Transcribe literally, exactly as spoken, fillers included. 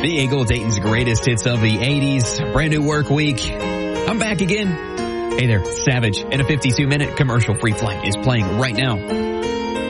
The Eagle, Dayton's greatest hits of the eighties. Brand new work week. I'm back again. Hey there, Savage. And a fifty-two minute commercial free flight is playing right now.